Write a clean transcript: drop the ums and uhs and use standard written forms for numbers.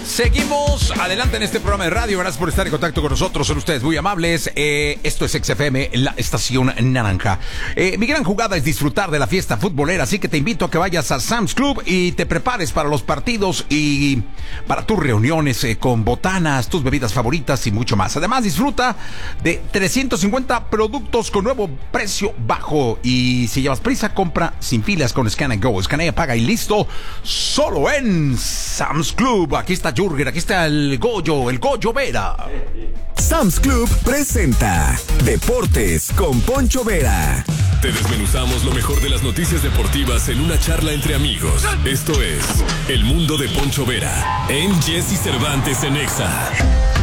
Seguimos adelante en este programa de radio. Gracias por estar en contacto con nosotros. Son ustedes muy amables. Esto es XFM, la estación naranja. Mi gran jugada es disfrutar de la fiesta futbolera, así que te invito a que vayas a Sam's Club y te prepares para los partidos y para tus reuniones con botanas, tus bebidas favoritas y mucho más. Además, disfruta de 350 productos con nuevo precio bajo. Y si llevas prisa, compra sin filas con Scan & Go. Escanea, paga y listo. Solo en Sam's Club. Aquí está Jürgen, aquí está el Goyo Vera. Sam's Club presenta Deportes con Poncho Vera. Te desmenuzamos lo mejor de las noticias deportivas en una charla entre amigos. Esto es El Mundo de Poncho Vera en Jesse Cervantes en Exa.